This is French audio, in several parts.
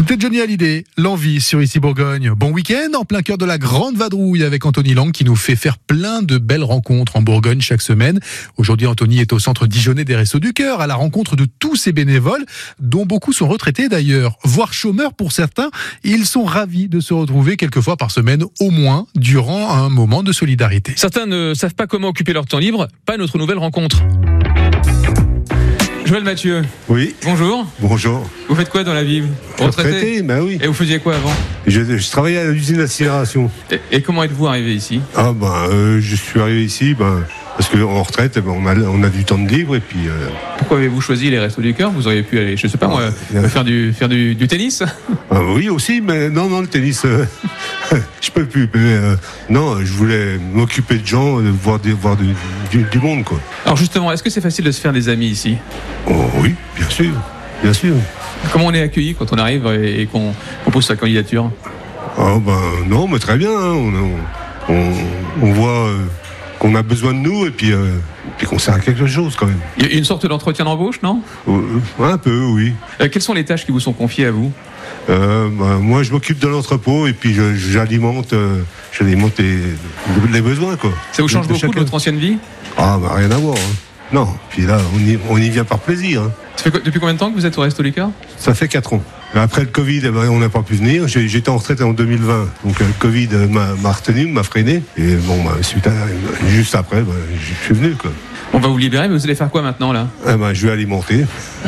C'était Johnny Hallyday, l'envie sur Ici Bourgogne. Bon week-end en plein cœur de la grande vadrouille avec Anthony Lang qui nous fait faire plein de belles rencontres en Bourgogne chaque semaine. Aujourd'hui, Anthony est au centre dijonnais des Restos du Cœur à la rencontre de tous ces bénévoles, dont beaucoup sont retraités d'ailleurs, voire chômeurs pour certains. Ils sont ravis de se retrouver quelques fois par semaine au moins durant un moment de solidarité. Certains ne savent pas comment occuper leur temps libre, pas notre nouvelle rencontre. Joël Mathieu. Oui. Bonjour. Bonjour. Vous faites quoi dans la vie? Retraité, ben oui. Et vous faisiez quoi avant? Je travaillais à l'usine d'incinération. Et comment êtes-vous arrivé ici? Je suis arrivé ici parce qu'en retraite, on a du temps de libre et puis. Pourquoi avez-vous choisi les Restos du Cœur? Vous auriez pu aller, je sais pas moi, faire du tennis? Oui aussi, mais non, le tennis, je peux plus. Mais, non, je voulais m'occuper de gens, voir du monde, quoi. Alors justement, est-ce que c'est facile de se faire des amis ici? Oh, oui, bien sûr. Comment on est accueilli quand on arrive et qu'on pose sa candidature? Non, mais très bien. On voit qu'on a besoin de nous et puis qu'on sert à quelque chose quand même. Il y a une sorte d'entretien d'embauche, non? Un peu, oui. Quelles sont les tâches qui vous sont confiées à vous? Moi, je m'occupe de l'entrepôt et puis j'alimente les besoins, quoi. Ça vous change beaucoup de votre ancienne vie? Rien à voir. Hein. Non, puis là, on y vient par plaisir. Hein. Depuis combien de temps que vous êtes au Resto du Cœur? Ça fait 4 ans. Après le Covid, on n'a pas pu venir. J'étais en retraite en 2020. Donc le Covid m'a retenu, m'a freiné. Et juste après, je suis venu, quoi. On va vous libérer, mais vous allez faire quoi maintenant, là? Je vais alimenter.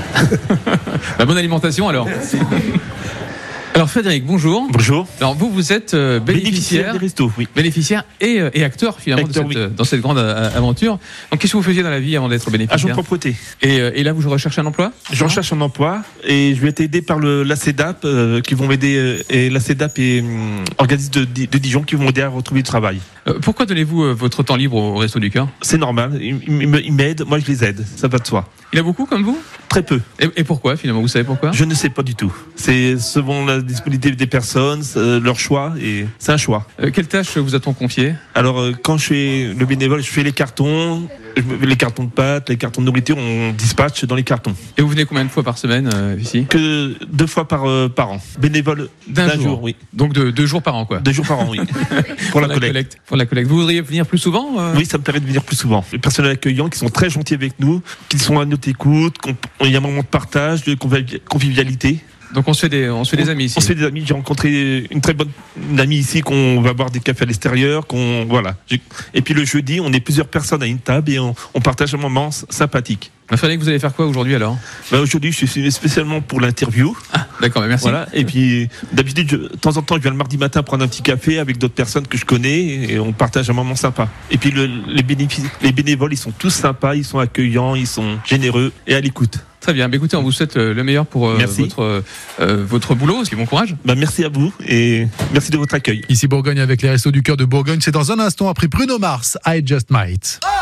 La bonne alimentation, alors. Merci. Alors Frédéric, bonjour. Bonjour. Alors vous êtes bénéficiaire des restos, oui. Bénéficiaire et acteur finalement dans cette grande aventure. Donc qu'est-ce que vous faisiez dans la vie avant d'être bénéficiaire? Agent de propreté. Et là vous recherchez un emploi? Je recherche un emploi et je vais être aidé par la CEDAP qui vont m'aider et la CEDAP et organisme de Dijon qui vont m'aider à retrouver du travail. Pourquoi donnez-vous votre temps libre au Resto du Cœur? C'est normal, ils m'aident, moi je les aide, ça va de soi. Il y en a beaucoup comme vous? Très peu. Et pourquoi finalement? Vous savez pourquoi? Je ne sais pas du tout. C'est selon la disponibilité des personnes, leur choix, et c'est un choix. Quelles tâches vous a-t-on confiées? Alors quand je fais le bénévole, je fais les cartons de pâtes, les cartons de nourriture, on dispatche dans les cartons. Et vous venez combien de fois par semaine ici? Que 2 fois par an. Bénévole d'un jour, oui. Donc 2 jours par an, quoi. 2 jours par an, oui. Pour la collecte. Pour la collecte. Vous voudriez venir plus souvent? Oui, ça me permet de venir plus souvent. Les personnels accueillants qui sont très gentils avec nous, qui sont à notre écoute, il y a un moment de partage, de convivialité. Donc on se fait des amis ici. On se fait des amis. J'ai rencontré une très bonne amie ici qu'on va boire des cafés à l'extérieur. Voilà. Et puis le jeudi, on est plusieurs personnes à une table et on partage un moment sympathique. Frédéric, vous allez faire quoi aujourd'hui alors? Aujourd'hui, je suis spécialement pour l'interview. Ah, d'accord, merci. Voilà. Et puis d'habitude, de temps en temps, je viens le mardi matin prendre un petit café avec d'autres personnes que je connais et on partage un moment sympa. Et puis les bénévoles, ils sont tous sympas, ils sont accueillants, ils sont généreux et à l'écoute. Très bien. Écoutez, on vous souhaite le meilleur pour votre boulot. Bon courage. Merci à vous et merci de votre accueil. Ici Bourgogne avec les Restos du Cœur de Bourgogne. C'est dans un instant après Bruno Mars, I Just Might.